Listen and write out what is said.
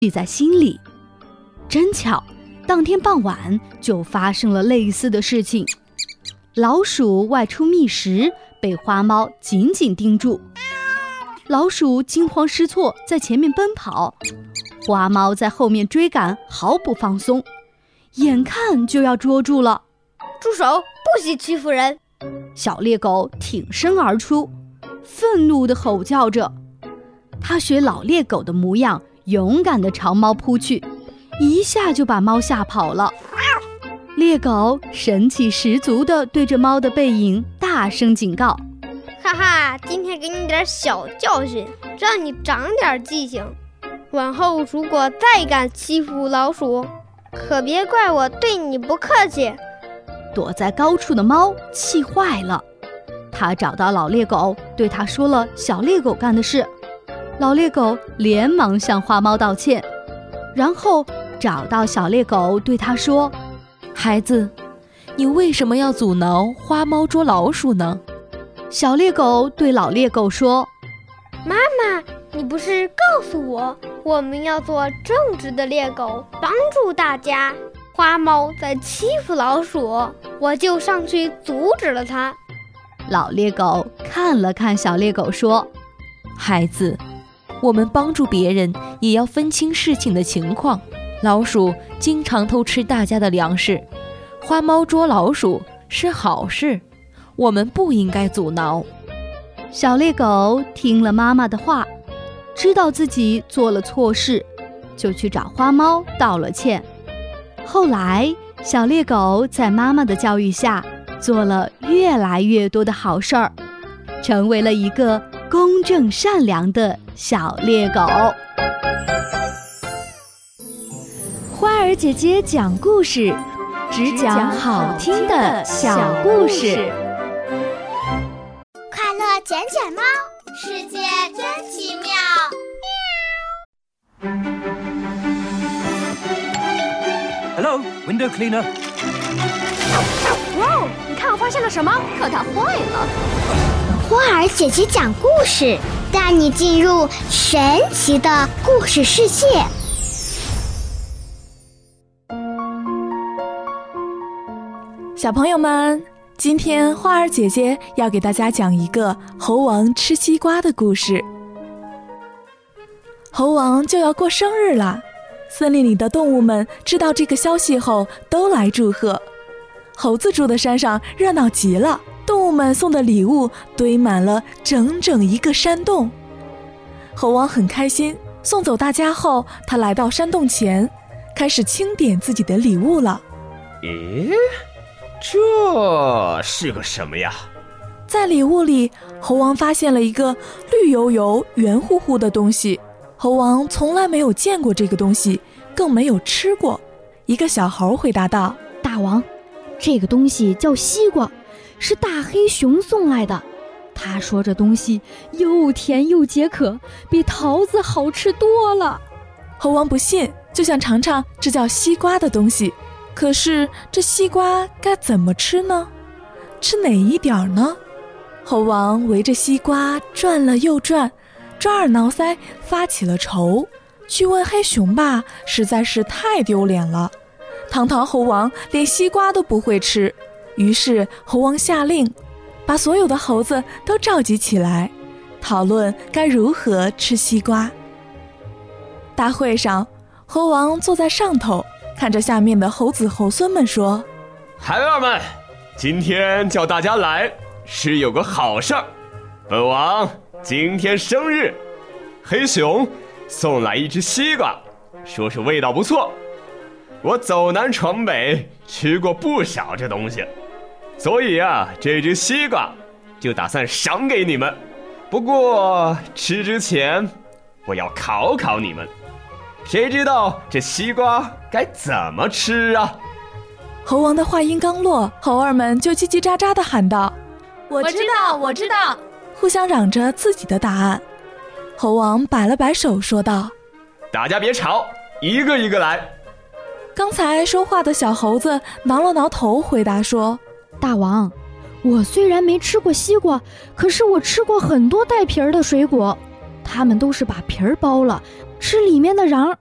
记在心里。真巧，当天傍晚就发生了类似的事情。老鼠外出觅食，被花猫紧紧盯住。老鼠惊慌失措，在前面奔跑，花猫在后面追赶，毫不放松，眼看就要捉住了。 住手，不许欺负人！ 小猎狗挺身而出，愤怒地吼叫着。它学老猎狗的模样，勇敢地朝猫扑去，一下就把猫吓跑了。猎狗神气十足地对着猫的背影大声警告： 哈哈，今天给你点小教训，让你长点记性。往后如果再敢欺负老鼠，可别怪我对你不客气。 躲在高处的猫气坏了，它找到老猎狗，对它说了小猎狗干的事。老猎狗连忙向花猫道歉，然后找到小猎狗，对它说： 孩子，你为什么要阻挠花猫捉老鼠呢？ 小猎狗对老猎狗说： 妈妈，你不是告诉我，我们要做正直的猎狗，帮助大家。花猫在欺负老鼠，我就上去阻止了它。 老猎狗看了看小猎狗说： 孩子，我们帮助别人也要分清事情的情况。老鼠经常偷吃大家的粮食，花猫捉老鼠是好事，我们不应该阻挠。 小猎狗听了妈妈的话，知道自己做了错事，就去找花猫道了歉。后来，小猎狗在妈妈的教育下，做了越来越多的好事儿，成为了一个公正善良的小猎狗。花儿姐姐讲故事，只讲好听的小故事。 快乐捡捡猫，世界真奇妙。 Hello, window cleaner. 哇，你看我发现了什么？可它坏了！ 花儿姐姐讲故事，带你进入神奇的故事世界。 小朋友们，今天花儿姐姐要给大家讲一个猴王吃西瓜的故事。猴王就要过生日了，森林里的动物们知道这个消息后都来祝贺。猴子住的山上热闹极了，动物们送的礼物堆满了整整一个山洞。猴王很开心，送走大家后，他来到山洞前，开始清点自己的礼物了。 咦，这是个什么呀？ 在礼物里，猴王发现了一个绿油油、圆乎乎的东西。猴王从来没有见过这个东西，更没有吃过。一个小猴回答道： 大王，这个东西叫西瓜，是大黑熊送来的。他说这东西又甜又解渴，比桃子好吃多了。 猴王不信，就想尝尝这叫西瓜的东西。可是这西瓜该怎么吃呢？吃哪一点呢？猴王围着西瓜转了又转，抓耳挠腮，发起了愁。去问黑熊吧，实在是太丢脸了。堂堂猴王连西瓜都不会吃。于是猴王下令，把所有的猴子都召集起来，讨论该如何吃西瓜。大会上，猴王坐在上头，看着下面的猴子猴孙们说： 孩儿们，今天叫大家来是有个好事儿。本王今天生日，黑熊送来一只西瓜，说是味道不错。我走南闯北吃过不少这东西，所以这只西瓜就打算赏给你们。不过吃之前我要考考你们，谁知道这西瓜该怎么吃啊？ 猴王的话音刚落，猴儿们就叽叽喳喳地喊道： 我知道，我知道， 互相嚷着自己的答案。猴王摆了摆手说道： 大家别吵，一个一个来。 刚才说话的小猴子挠了挠头，回答说： 大王，我虽然没吃过西瓜，可是我吃过很多带皮儿的水果，它们都是把皮儿剥了，吃里面的瓤，